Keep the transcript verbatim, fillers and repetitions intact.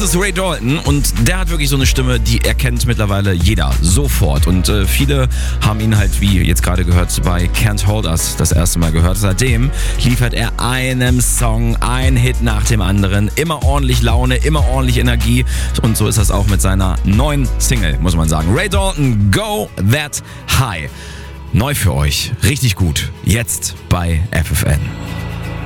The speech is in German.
ist Ray Dalton und der hat wirklich so eine Stimme, die erkennt mittlerweile jeder sofort. Und äh, viele haben ihn halt, wie jetzt gerade gehört, bei Can't Hold Us das erste Mal gehört. Seitdem liefert er einem Song, ein Hit nach dem anderen. Immer ordentlich Laune, immer ordentlich Energie. Und so ist das auch mit seiner neuen Single, muss man sagen. Ray Dalton, Go That High. Neu für euch, richtig gut. Jetzt bei F F N.